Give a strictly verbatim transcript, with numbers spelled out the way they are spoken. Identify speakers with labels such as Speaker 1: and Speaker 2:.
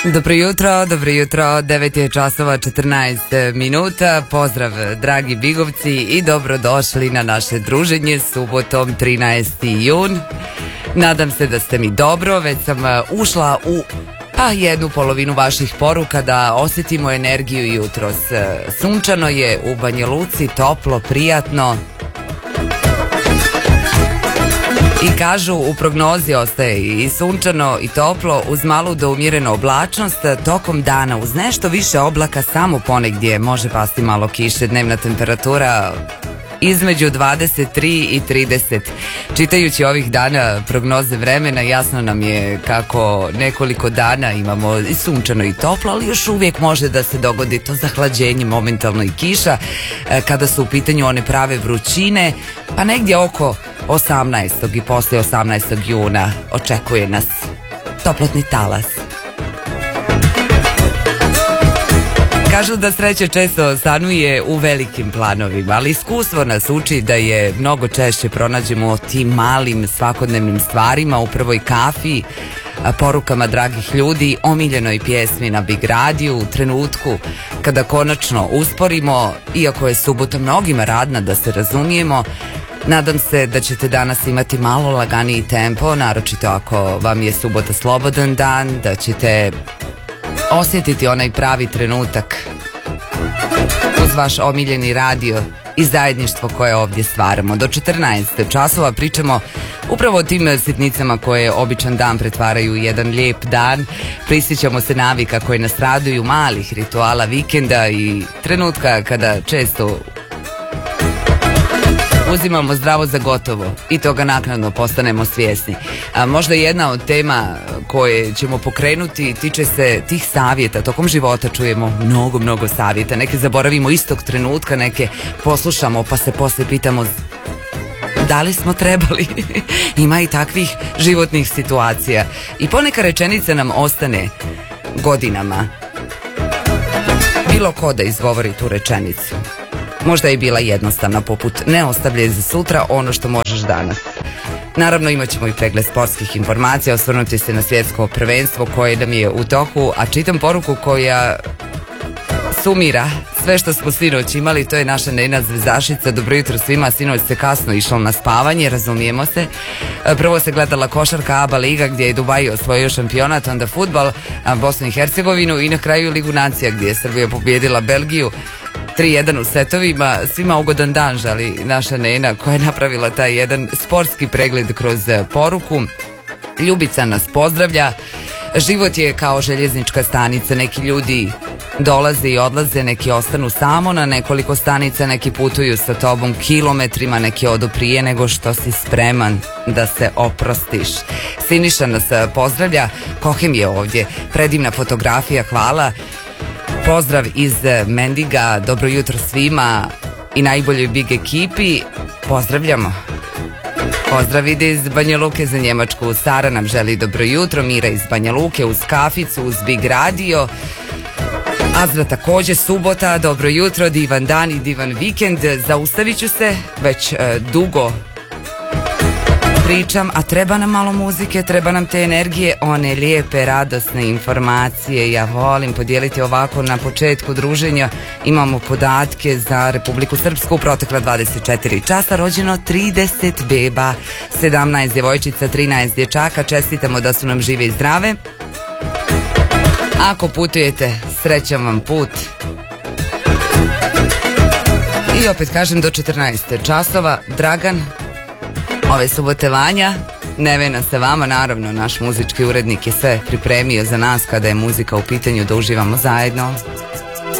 Speaker 1: Dobro jutro, dobro jutro, devet je časova četrnaest minuta, pozdrav dragi Bigovci i dobrodošli na naše druženje subotom trinaesti jun. Nadam se da ste mi dobro, već sam ušla u pa jednu polovinu vaših poruka da osjetimo energiju jutros. Sunčano je u Banja Luci, toplo, prijatno. I kažu u prognozi ostaje i sunčano i toplo uz malu do umjerenu oblačnost tokom dana uz nešto više oblaka, samo ponegdje može pasti malo kiše. Dnevna temperatura između dvadeset tri i trideset. Čitajući ovih dana prognoze vremena jasno nam je kako nekoliko dana imamo i sunčano i toplo, ali još uvijek može da se dogodi to zahlađenje, momentalno i kiša kada su u pitanju one prave vrućine, pa negdje oko osamnaestog i poslije osamnaestog juna očekuje nas toplotni talas. Kažu da sreća često stanuje u velikim planovima, ali iskustvo nas uči da je mnogo češće pronađemo o tim malim svakodnevnim stvarima, u prvoj kafi, porukama dragih ljudi, omiljenoj pjesmi na Big radiju, u trenutku kada konačno usporimo, iako je subota mnogima radna da se razumijemo. Nadam se da ćete danas imati malo laganiji tempo, naročito ako vam je subota slobodan dan, da ćete osjetiti onaj pravi trenutak uz vaš omiljeni radio i zajedništvo koje ovdje stvaramo. Do četrnaest časova pričamo upravo o tim sitnicama koje običan dan pretvaraju u jedan lijep dan. Prisjećamo se navika koje nas raduju, malih rituala vikenda i trenutka kada često uzimamo zdravo za gotovo i toga naknadno postanemo svjesni. A možda jedna od tema koje ćemo pokrenuti tiče se tih savjeta. Tokom života čujemo mnogo, mnogo savjeta. Neke zaboravimo istog trenutka, neke poslušamo pa se poslije pitamo da li smo trebali. Ima i takvih životnih situacija. I poneka rečenica nam ostane godinama. Bilo ko da izgovori tu rečenicu. Možda je bila jednostavna, poput ne ostavljaj za sutra ono što možeš danas. Naravno imat ćemo i pregled sportskih informacija, osvrnuti se na svjetsko prvenstvo koje nam je u toku, a čitam poruku koja sumira sve što smo sinoć imali. To je naša Nena Zvezdašica. Dobro jutro svima, sinoć se kasno išlo na spavanje, razumijemo se. Prvo se gledala košarka, A B A liga gdje je Dubai osvojio šampionat, onda fudbal, Bosnu i Hercegovinu i na kraju Ligu nacija gdje je Srbija pobijedila Belgiju tri jedan u setovima. Svima ugodan dan žali naša Nena koja je napravila taj jedan sportski pregled kroz poruku. Ljubica nas pozdravlja. Život je kao željeznička stanica, neki ljudi dolaze i odlaze, neki ostanu samo na nekoliko stanica, neki putuju sa tobom kilometrima, neki odu prije nego što si spreman da se oprostiš. Siniša nas pozdravlja, Kohem je ovdje, predivna fotografija, hvala. Pozdrav iz Mendiga, dobro jutro svima i najboljoj Big ekipi, pozdravljamo. Pozdrav ide iz Banja Luke za Njemačku, Sara nam želi dobro jutro, Mira iz Banja Luke uz kaficu, uz Big radio, Azra također, subota, dobro jutro, divan dan i divan vikend. Zaustavit ću se, već e, dugo pričam, a treba nam malo muzike, treba nam te energije, one lijepe, radosne informacije. Ja volim podijeliti ovako na početku druženja. Imamo podatke za Republiku Srpsku u protekla dvadeset četiri časa, rođeno trideset beba, sedamnaest djevojčica, trinaest dječaka. Čestitamo da su nam žive i zdrave. Ako putujete, srećan vam put. I opet kažem do četrnaest časova, Dragan ove subote Vanja, Nevena sa vama, naravno naš muzički urednik je sve pripremio za nas kada je muzika u pitanju da uživamo zajedno.